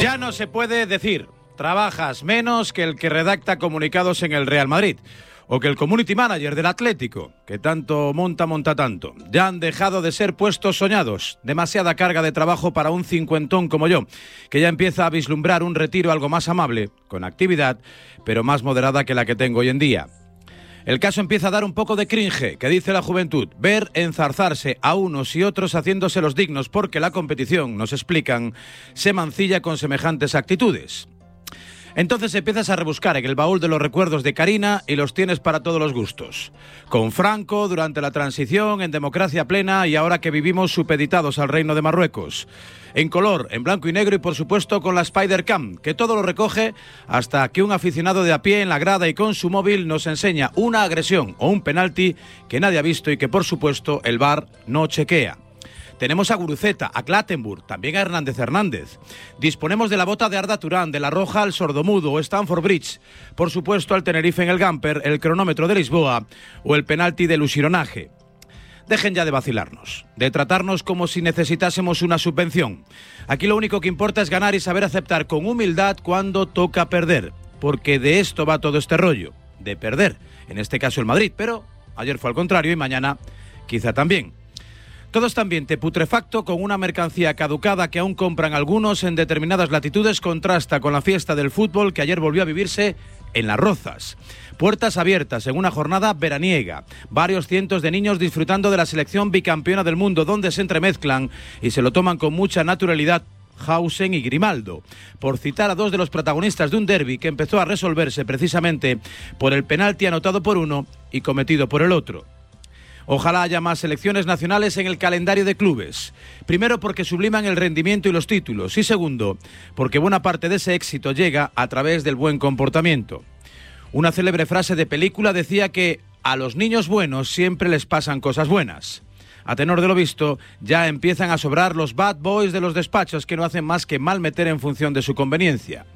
Ya no se puede decir, trabajas menos que el que redacta comunicados en el Real Madrid. O que el community manager del Atlético, que tanto monta tanto. Ya han dejado de ser puestos soñados. Demasiada carga de trabajo para un cincuentón como yo, que ya empieza a vislumbrar un retiro algo más amable, con actividad, pero más moderada que la que tengo hoy en día. El caso empieza a dar un poco de cringe, que dice la juventud, ver enzarzarse a unos y otros haciéndose los dignos porque la competición, nos explican, se mancilla con semejantes actitudes. Entonces empiezas a rebuscar en el baúl de los recuerdos de Karina y los tienes para todos los gustos. Con Franco, durante la transición, en democracia plena y ahora que vivimos supeditados al Reino de Marruecos. En color, en blanco y negro y por supuesto con la Spider-Cam, que todo lo recoge hasta que un aficionado de a pie en la grada y con su móvil nos enseña una agresión o un penalti que nadie ha visto y que por supuesto el VAR no chequea. Tenemos a Guruceta, a Clattenburg, también a Hernández. Disponemos de la bota de Arda Turán, de la Roja al Sordomudo o Stamford Bridge. Por supuesto, al Tenerife en el Gamper, el cronómetro de Lisboa o el penalti del Usironaje. Dejen ya de vacilarnos, de tratarnos como si necesitásemos una subvención. Aquí lo único que importa es ganar y saber aceptar con humildad cuando toca perder. Porque de esto va todo este rollo, de perder. En este caso el Madrid, pero ayer fue al contrario y mañana quizá también. Todo este ambiente putrefacto con una mercancía caducada que aún compran algunos en determinadas latitudes contrasta con la fiesta del fútbol que ayer volvió a vivirse en Las Rozas. Puertas abiertas en una jornada veraniega. Varios cientos de niños disfrutando de la selección bicampeona del mundo donde se entremezclan y se lo toman con mucha naturalidad Hausen y Grimaldo, por citar a dos de los protagonistas de un derbi que empezó a resolverse precisamente por el penalti anotado por uno y cometido por el otro. Ojalá haya más selecciones nacionales en el calendario de clubes. Primero, porque subliman el rendimiento y los títulos. Y segundo, porque buena parte de ese éxito llega a través del buen comportamiento. Una célebre frase de película decía que a los niños buenos siempre les pasan cosas buenas. A tenor de lo visto, ya empiezan a sobrar los bad boys de los despachos que no hacen más que mal meter en función de su conveniencia.